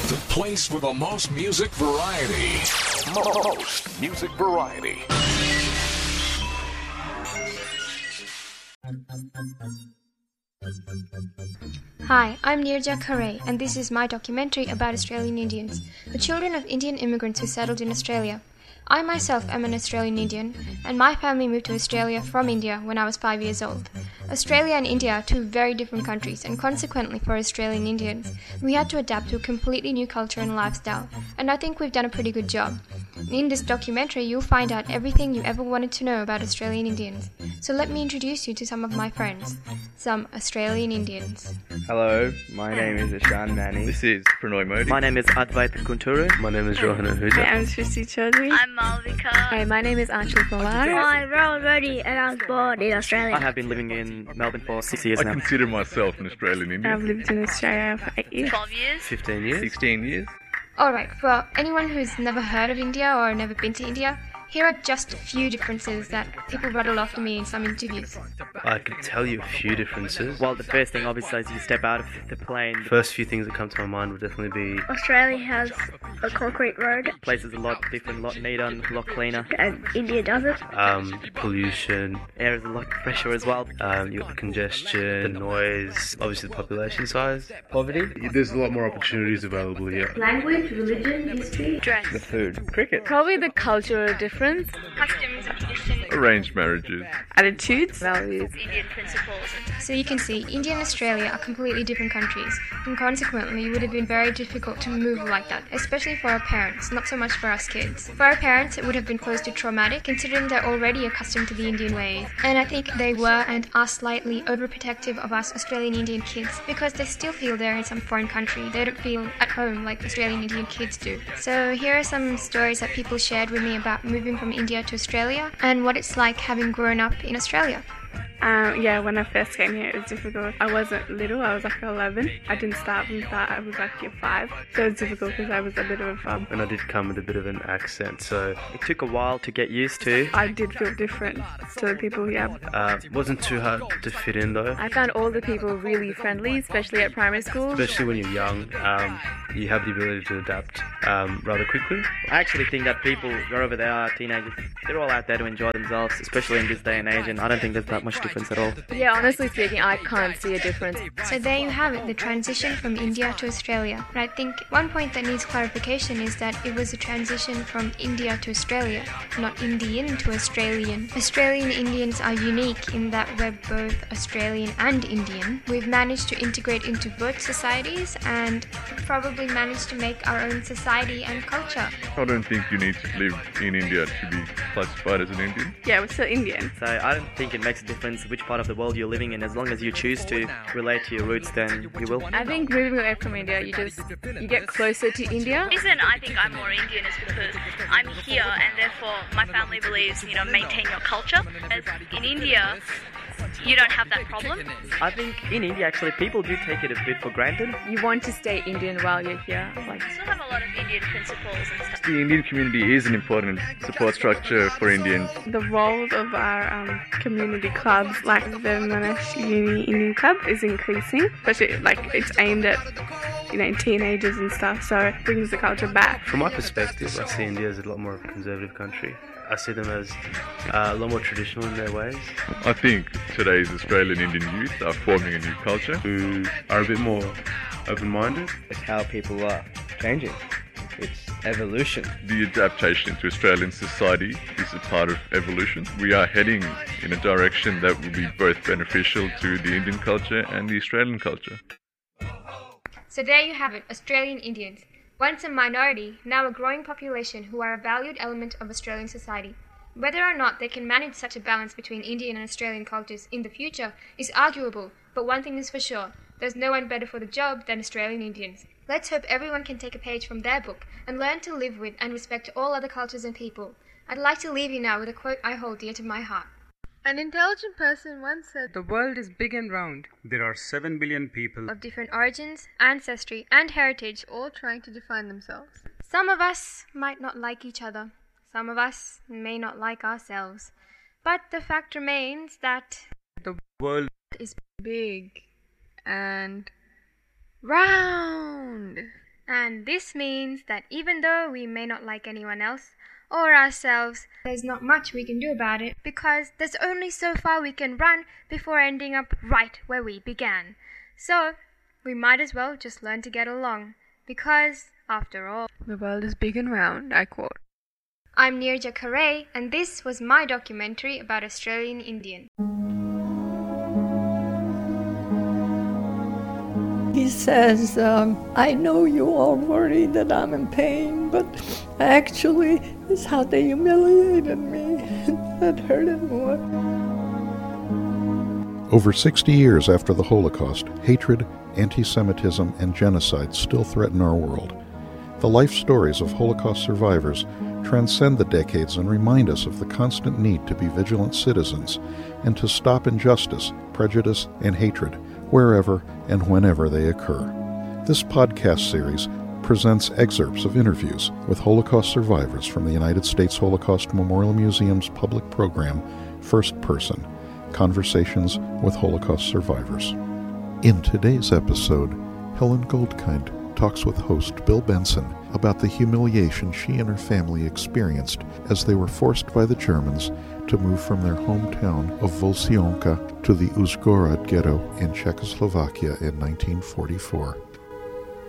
The place with the most music variety. Most music variety. Hi, I'm Nirja Kare, and this is my documentary about Australian Indians, the children of Indian immigrants who settled in Australia. I myself am an Australian Indian, and my family moved to Australia from India when I was 5 years old. Australia and India are two very different countries, and consequently for Australian Indians, we had to adapt to a completely new culture and lifestyle, and I think we've done a pretty good job. In this documentary, you'll find out everything you ever wanted to know about Australian Indians. So let me introduce you to some of my friends, some Australian Indians. Hello, my name is Ishan Manning. This is Pranoy Modi. My name is Advait Kunturu. My name is Rohan Ahuja. I'm Srishti Chaudhary. I'm Malvika. Hi, my name is Anshul Kumar. I'm Rowan Modi and I was born in Australia. I have been living in Melbourne for 6 years I now. consider myself an Australian Indian. I've lived in Australia for 8 years. 12 years. 15 years. 16 years. Alright, for anyone who's never heard of India or never been to India, here are just a few differences that people rattle off to me in some interviews. I could tell you a few differences. Well, the first thing, obviously, as you step out of the plane, the First few things that come to my mind would definitely be Australia has a concrete road place is a lot different, a lot neater, and a lot cleaner. and India doesn't. pollution, Air is a lot fresher as well. you got the congestion, the noise, obviously the population size, poverty, There's a lot more opportunities available here. Language, religion, history, dress, The food, cricket. Probably the cultural difference, customs and traditions, Arranged marriages. attitudes, values. Indian principles. So you can see, India and Australia are completely different countries, and consequently it would have been very difficult to move like that, especially for our parents, not so much for us kids. For our parents, it would have been close to traumatic, considering they're already accustomed to the Indian ways. And I think they were and are slightly overprotective of us Australian Indian kids, because they still feel they're in some foreign country. They don't feel at home like Australian Indian kids do. So here are some stories that people shared with me about moving from India to Australia, and what it's like having grown up in Australia. When I first came here, it was difficult. I wasn't little, I was like 11. I didn't start from that, I was like year 5. So it was difficult because I was a bit of and I did come with a bit of an accent, so It took a while to get used to. I did feel different to the people here. wasn't too hard to fit in though. I found all the people really friendly, especially at primary school. Especially when you're young, you have the ability to adapt rather quickly. I actually think that people, wherever they are, teenagers, they're all out there to enjoy themselves, especially in this day and age, and I don't think there's that much difference at all. Yeah, honestly speaking, I can't see a difference. So there you have it, the transition from India to Australia. But I think one point that needs clarification is that it was a transition from India to Australia, not Indian to Australian. Australian Indians are unique in that we're both Australian and Indian. We've managed to integrate into both societies and probably managed to make our own society and culture. I don't think you need to live in India to be classified as an Indian. Yeah, we're still Indian. So I don't think it makes a difference which part of the world you're living in. As long as you choose to relate to your roots, then you will. I think moving away from India, you get closer to India. The reason I think I'm more Indian is because I'm here and therefore my family believes, maintain your culture. As in India, you don't have that problem. I think in India, actually, people do take it a bit for granted. You want to stay Indian while you're here. Like, We still have a lot of Indian principles and stuff. The Indian community is an important support structure for Indians. the roles of our community clubs, like the Monash Uni Indian Club, is increasing. Especially like it's aimed at teenagers and stuff, so it brings the culture back. From my perspective, I see India as a lot more of a conservative country. I see them as a lot more traditional in their ways. I think today's Australian Indian youth are forming a new culture. Who are a bit more open-minded. It's how people are changing. It's evolution. The adaptation to Australian society is a part of evolution. We are heading in a direction that will be both beneficial to the Indian culture and the Australian culture. So there you have it, Australian Indians. Once a minority, now a growing population who are a valued element of Australian society. Whether or not they can manage such a balance between Indian and Australian cultures in the future is arguable, but one thing is for sure, there's no one better for the job than Australian Indians. Let's hope everyone can take a page from their book and learn to live with and respect all other cultures and people. I'd like to leave you now with a quote I hold dear to my heart. An intelligent person once said, "The world is big and round. There are 7 billion people Of different origins, ancestry, and heritage, all trying to define themselves." some of us might not like each other. Some of us may not like ourselves. But the fact remains that The world is big and round. And And this means that even though we may not like anyone else or ourselves, there's not much we can do about it because there's only so far we can run before ending up right where we began. So, we might as well just learn to get along because, after all, the world is big and round, I quote. I'm Nirja Kare, and this was my documentary about Australian Indian. He says, I know you all worry that I'm in pain, but actually it's how they humiliated me that hurt it more. Over 60 years after the Holocaust, hatred, anti-Semitism, and genocide still threaten our world. The life stories of Holocaust survivors transcend the decades and remind us of the constant need to be vigilant citizens and to stop injustice, prejudice, and hatred wherever and whenever they occur. This podcast series presents excerpts of interviews with Holocaust survivors from the United States Holocaust Memorial Museum's public program, First Person, Conversations with Holocaust Survivors. In today's episode, Helen Goldkind talks with host Bill Benson about the humiliation she and her family experienced as they were forced by the Germans to move from their hometown of Volsionka to the Uzhgorod ghetto in Czechoslovakia in 1944.